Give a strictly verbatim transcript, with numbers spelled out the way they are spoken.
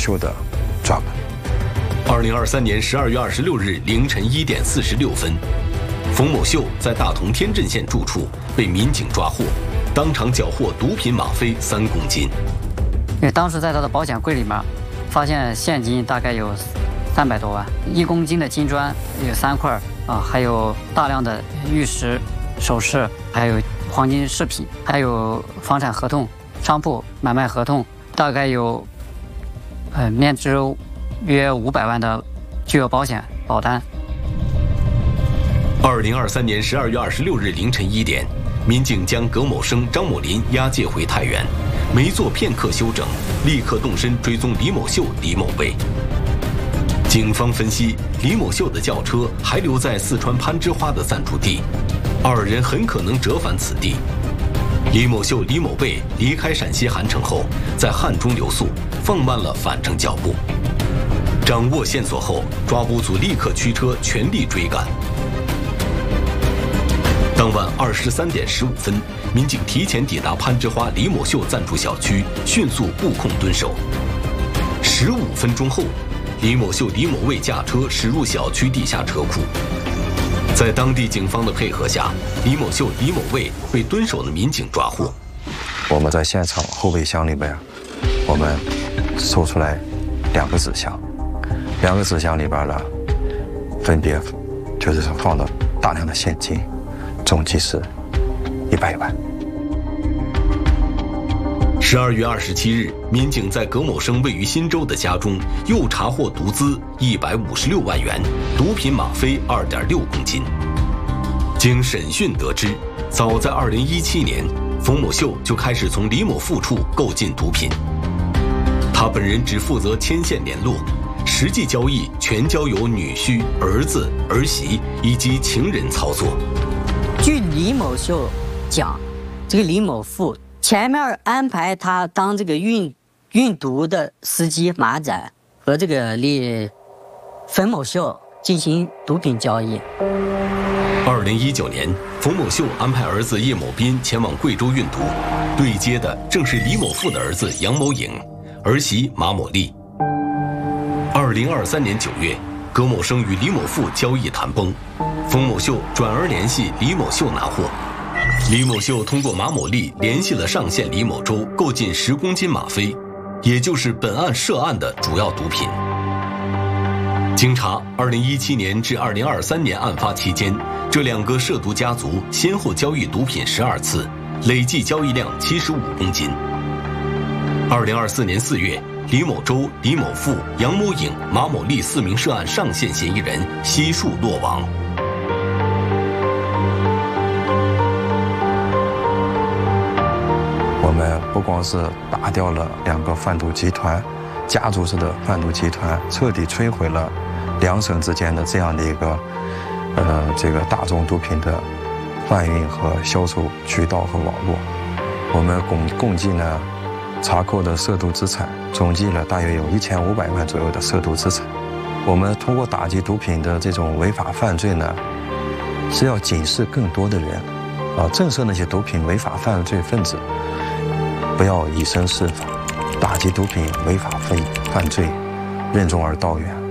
秀的抓捕。 二零二三年十二月二十六日凌晨一点四十六分，冯某秀在大同天镇县住处被民警抓获，当场缴获毒品吗啡三公斤。 因为当时在他的保险柜里面，发现现金大概有三百多万，一公斤的金砖有三块啊，还有大量的玉石、首饰，还有黄金饰品，还有房产合同、商铺买卖合同，大概有呃面值约五百万的巨额保险保单。 二零二三年十二月二十六日凌晨一点，民警将葛某生、张某林押解回太原，没做片刻休整，立刻动身追踪李某秀、李某卫。警方分析，李某秀的轿车还留在四川攀枝花的暂住地，二人很可能折返此地。李某秀、李某卫离开陕西韩城后，在汉中留宿，放慢了返程脚步。掌握线索后，抓捕组立刻驱车全力追赶。当晚二十三点十五分，民警提前抵达攀枝花李某秀暂住小区，迅速布控蹲守。十五分钟后，李某秀、李某卫驾车驶入小区地下车库。在当地警方的配合下，李某秀、李某卫被蹲守的民警抓获。 我们在现场后备箱里边，我们搜出来两个纸箱，两个纸箱里边呢，分别就是放了大量的现金，总计是一百万。 十二月二十七日，民警在葛某生位于新州的家中又查获毒资一百五十六万元，毒品吗啡二点六公斤。经审讯得知，早在二零一七年，冯某秀就开始从李某富处购进毒品，他本人只负责牵线联络，实际交易全交由女婿、儿子、儿媳以及情人操作。 据李某秀讲，这个李某富前面安排他当这个运运毒的司机马仔，和这个李冯某秀进行毒品交易。 二零一九年，冯某秀安排儿子叶某斌前往贵州运毒，对接的正是李某富的儿子杨某颖，儿媳马某丽。二零二三年九月，葛某生与李某富交易谈崩，冯某秀转而联系李某秀拿货。李某秀通过马某丽联系了上线李某洲，购进十公斤吗啡，也就是本案涉案的主要毒品。经查，二零一七年至二零二三年案发期间，这两个涉毒家族先后交易毒品十二次，累计交易量七十五公斤。二零二四年四月，李某洲、李某富、杨某颖、马某丽四名涉案上线嫌疑人悉数落网。 我们不光是打掉了两个贩毒集团，家族式的贩毒集团，彻底摧毁了两省之间的这样的一个，呃，这个大宗毒品的贩运和销售渠道和网络。我们共共计呢，查扣的涉毒资产总计了大约有一千五百万左右的涉毒资产。我们通过打击毒品的这种违法犯罪呢，是要警示更多的人，啊，震慑那些毒品违法犯罪分子。不要以身试法，打击毒品违法犯罪，任重而道远。